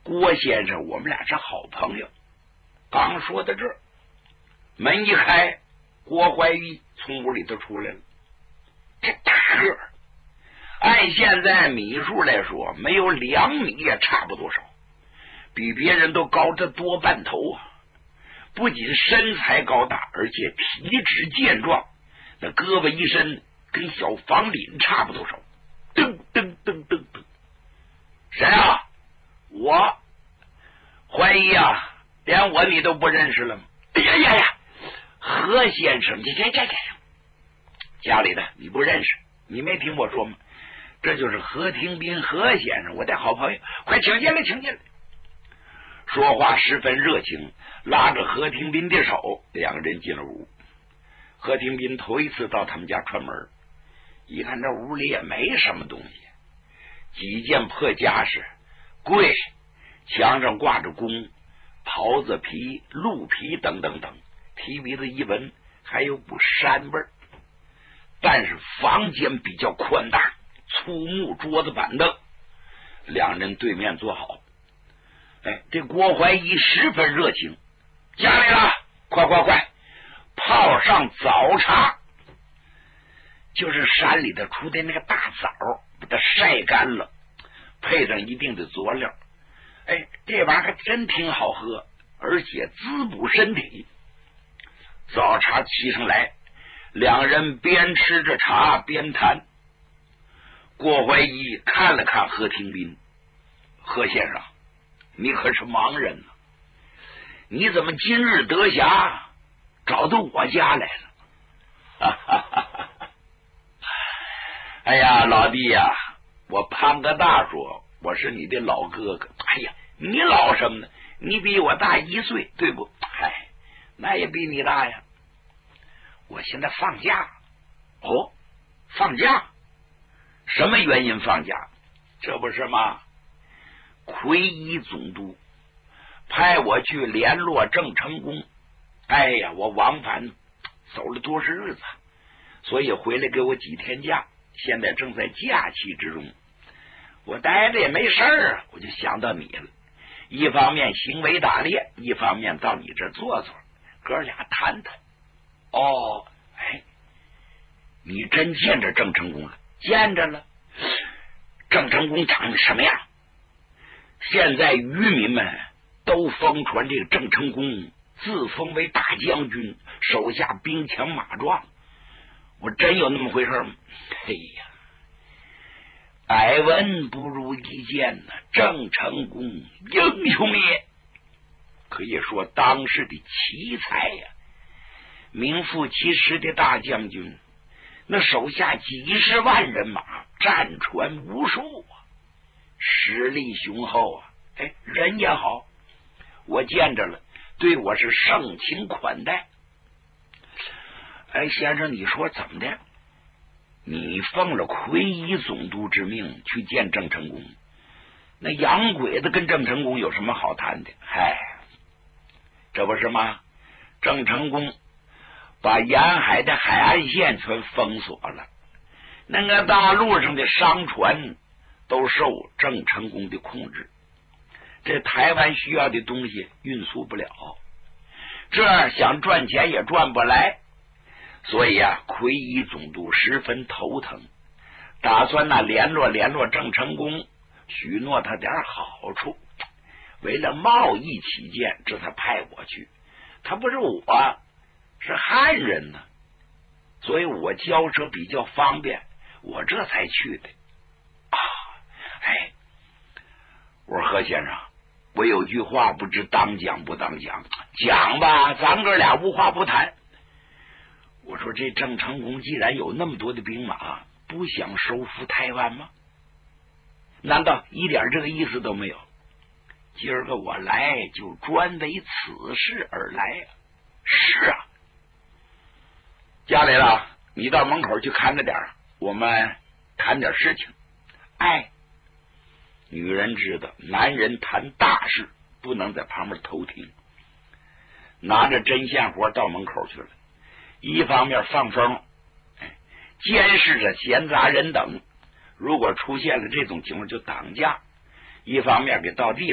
郭先生，我们俩是好朋友。刚说到这儿，门一开，郭怀玉从屋里头出来了。这大个儿，按现在米数来说，没有2米也差不多少，比别人都高着多半头啊！不仅身材高大，而且体质健壮，那胳膊一伸跟小房领差不多少。噔噔噔噔噔，谁啊？我怀疑啊，连我你都不认识了吗？哎呀呀呀，何先生，这家里的你不认识，你没听我说吗？这就是何廷斌何先生，我的好朋友，快请进来，请进来。说话十分热情，拉着何廷斌的手，两个人进了屋。何廷斌头一次到他们家串门，一看这屋里也没什么东西，几件破家什，柜，墙上挂着弓、袍子皮、鹿皮等等等，提鼻子一闻，还有股膻味儿。但是房间比较宽大，粗木桌子板凳，两人对面坐好。哎，这郭怀一十分热情，家里了，快快快，泡上早茶。就是山里头出的那个大枣，把它晒干了，配上一定的佐料。哎，这玩意儿还真挺好喝，而且滋补身体。早茶沏上来，两人边吃着茶边谈。郭怀一看了看何廷斌，何先生，你可是盲人呢，你怎么今日得暇找到我家来了？哈哈哈哈！哎呀，老弟呀，我潘个大说我是你的老哥哥。哎呀，你老什么呢？你比我大1岁，对不？哎，那也比你大呀。我现在放假。哦，放假？什么原因放假？这不是吗？奎一总督派我去联络郑成功。哎呀，我往返走了多少日子，所以回来给我几天假，现在正在假期之中。我待着也没事儿啊，我就想到你了。一方面行为打猎，一方面到你这坐坐，哥俩谈谈。哦，哎，你真见着郑成功了？见着了。郑成功长得什么样？现在渔民们都疯传这个郑成功自封为大将军，手下兵强马壮。我真有那么回事吗？哎呀，百闻不如一见呢，郑成功英雄也，可以说当时的奇才呀，名副其实的大将军，那手下几十万人马，战船无数啊，实力雄厚啊。哎，人也好，我见着了，对我是盛情款待。哎，先生，你说怎么的？你奉了奎一总督之命去见郑成功，那洋鬼子跟郑成功有什么好谈的？嗨，这不是吗？郑成功把沿海的海岸线全封锁了，那个大陆上的商船都受郑成功的控制，这台湾需要的东西运输不了，这想赚钱也赚不来。所以啊，奎一总督十分头疼，打算联络郑成功，许诺他点好处。为了贸易起见，这才派我去。他不是我，是汉人呢，所以我交涉比较方便，我这才去的。啊，哎，我说何先生，我有句话不知当讲不当讲，讲吧，咱哥俩无话不谈。我说这郑成功既然有那么多的兵马，不想收复台湾吗？难道一点这个意思都没有？今儿个我来就专为此事而来啊！是啊，家里了，你到门口去看着点，我们谈点事情。哎，女人知道，男人谈大事不能在旁边偷听。拿着针线活到门口去了，一方面放风，监视着闲杂人等，如果出现了这种情况就挡架；一方面给到地